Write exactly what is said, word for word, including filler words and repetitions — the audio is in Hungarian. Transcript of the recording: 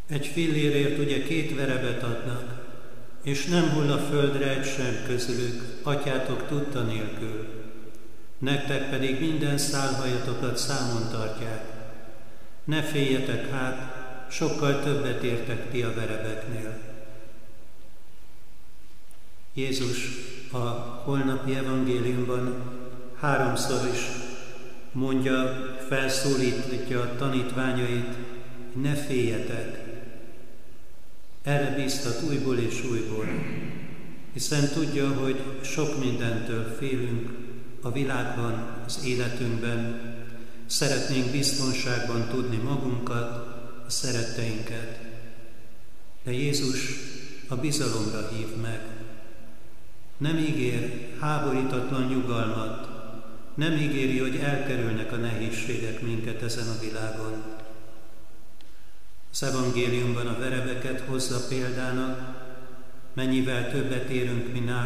Egy fillérért ugye két verebet adnak, és nem hull a földre egy sem közülük, atyátok tudta nélkül. Nektek pedig minden szálhajatokat számon tartják. Ne féljetek hát, sokkal többet értek ti a verebeknél. Jézus a holnapi evangéliumban háromszor is mondja, felszólítja a tanítványait, hogy ne féljetek. Erre bíztat újból és újból, hiszen tudja, hogy sok mindentől félünk a világban, az életünkben. Szeretnénk biztonságban tudni magunkat, a szeretteinket. De Jézus a bizalomra hív meg. Nem ígér háborítatlan nyugalmat, nem ígéri, hogy elkerülnek a nehézségek minket ezen a világon. Az evangéliumban a verebeket hozza példának, mennyivel többet érünk mi nálunk,